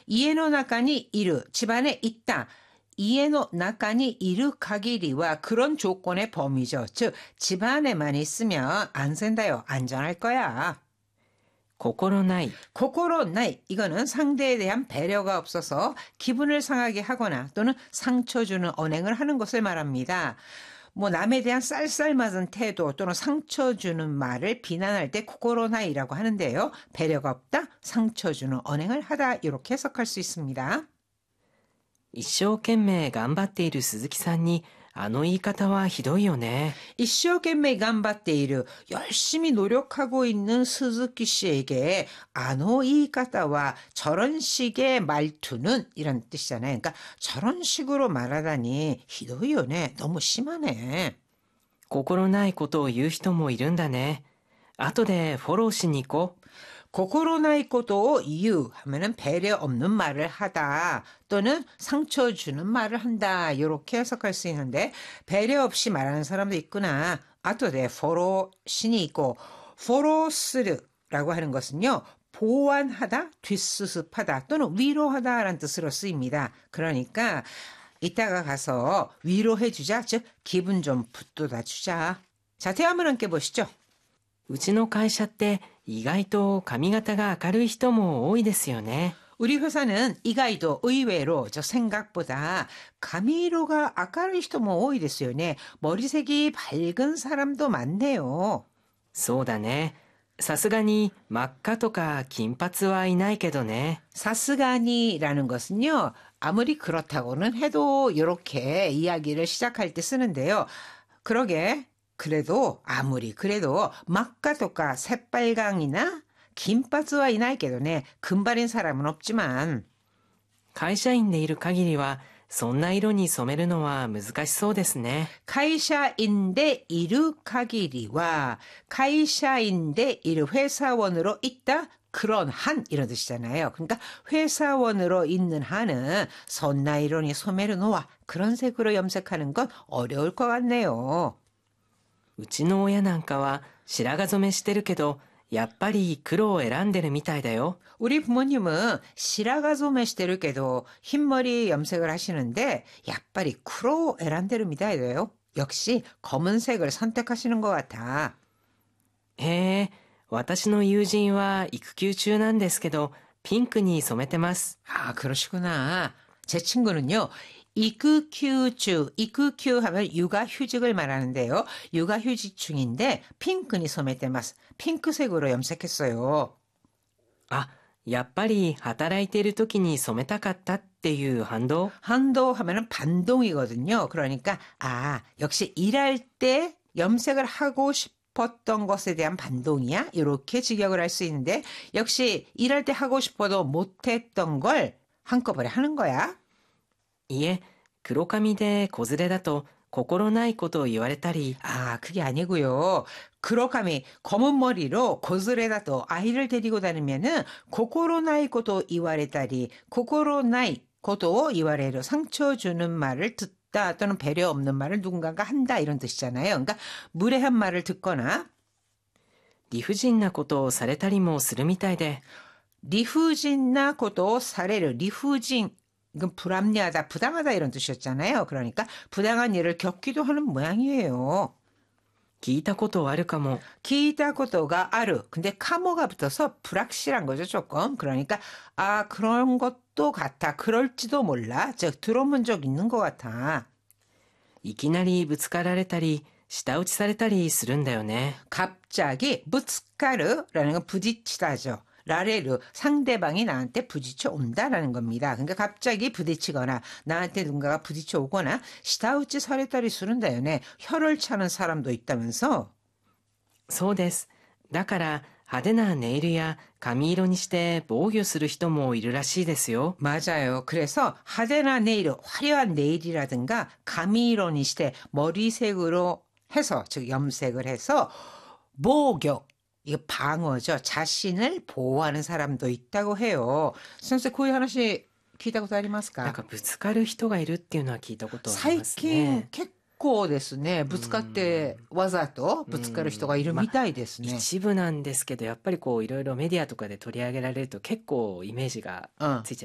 家の中にいる, 집안에 있다. 家の中にいる限りは 그런 조건의 범위죠. 즉 집안에만 있으면 안 된다요. 안전할 거야. 心ない 고코로나이 이거는 상대에 대한 배려가 없어서 기분을 상하게 하거나 또는 상처 주는 언행을 하는 것을 말합니다. 뭐 남에 대한 쌀쌀맞은 태도 또는 상처 주는 말을 비난할 때 고코로나이라고 하는데요. 배려가 없다, 상처 주는 언행을 하다 이렇게 해석할 수 있습니다. 一生懸命頑張っている鈴木さんにあの言い方はひどいよね。 이쇼懸命 頑張っている 열심히 노력하고 있는 스즈키 씨에게 아노 이까타와 저런 식의 말투는 이런 뜻이잖아요. 그러니까 저런 식으로 말하다니 히도이요네. 너무 심하네. 心ないことを言う人もいるんだね。後でフォローしに行こう。 고코로나이 것도 이유 하면은 배려 없는 말을 하다 또는 상처 주는 말을 한다 이렇게 해석할 수 있는데 배려 없이 말하는 사람도 있구나. 아토데 포로 신이 있고 포로스르라고 하는 것은요. 보완하다, 뒷수습하다 또는 위로하다라는 뜻으로 쓰입니다. 그러니까 이따가 가서 위로해주자, 즉 기분 좀 북돋아주자. 자, 대화문 함께 보시죠. うちの会社って意外と髪型が明るい人も多いですよね。 우리 회사는 이가이도 의외로 저 생각보다 가미로가 아까리人も多いですよね. 머리색이 밝은 사람도 많네요. そうだね。さすがに真っ赤とか金髪はいないけどね。 사스가니라는 것은요. 아무리 그렇다고는 해도 이렇게 이야기를 시작할 때 쓰는데요. 그러게. 그래도 아무리 그래도 막가도가 새빨강이나 긴바즈와 이나이게도네 금발인 사람은 없지만 会社員でいる限りはそんな色に染めるのは難しそうですね。 카이샤인데 이르 카기리와 카이샤인데 이르 회사원으로 있다 그런 한 이런 뜻이잖아요. 그러니까 회사원으로 있는 한은 선나이론이 소메르노와 그런 색으로 염색하는 건 어려울 것 같네요. うちの親なんかは白髪染めしてるけどやっぱり黒を選んでるみたいだよ。 우리 부모님은 시라가소메 시대를께도 흰머리 염색을 하시는데 야빨이 쿠로 에란데르미다 이래요. 역시 검은색을 선택하시는 것 같아. へえ、私の友人は育休中なんですけどピンクに染めてます。 아, 그러시구나. 제 친구는요.育休 하면 육아휴직을 말하는데요. 육아휴직 중인데 핑크니 소매때마스 핑크색으로 염색했어요. あ、やっぱり働いている時に染めたかったっていう反動? 한도 하면은 반동이거든요. 그러니까 역시 일할 때 염색을 하고 싶었던 것에 대한 반동이야? 이렇게 직역을 할 수 있는데 역시 일할 때 하고 싶어도 못했던 걸 한꺼번에 하는 거야. いえ、黒髪で子連れだと心ないことを言われたり. 그게 아니고요.黒髪 검은 머리로 고즈레다도 아이를 데리고 다니면은 고코로나이 것도 이와레다리 고코로나이 것도 이와레로 상처 주는 말을 듣다 또는 배려 없는 말을 누군가가 한다 이런 뜻이잖아요. 그러니까 무례한 말을 듣거나 理不尽なことをされたりもするみたいで. 리후진나 것도 사례를 리후진 이건 불합리하다, 부당하다 이런 뜻이었잖아요. 그러니까 부당한 일을 겪기도 하는 모양이에요. 聞いたことあるかも. 기다고도가 아르. 근데 카모가 붙어서 불확실한 거죠, 조금. 그러니까 그런 것도 같아. 그럴지도 몰라. 즉 들어본 적 있는 것 같아. いきなりぶつかられたり舌打ちされたりするんだよね. 갑자기 부츠카르라는 건 부딪히다죠. 라레르 상대방이 나한테 부딪혀 온다라는 겁니다. 그러니까 갑자기 부딪히거나 나한테 누군가가 부딪혀 오거나 시다우치 사레다리 수른다요네. 혀를 차는 사람도 있다면서. そうです。だから派手なネイルや髪色にして防御する人もいるらしいですよ. 맞아요. 그래서 하데나 네일, 화려한 네일이라든가 가미로니 시대 머리색으로 해서 즉 염색을 해서 보교 이거 방어죠. 자신을 보호하는 사람도 있다고 해요. 선생님, 고이 하나씩 聞いたことありますか? なんかぶつかる人がいるっていうのは聞いたことありますね。 最近結構ですね。ぶつかってわざとぶつかる人がいるみたいですね。 一部なんですけど、やっぱりこういろいろメディアとかで取り上げられると結構イメージがついちゃいますね。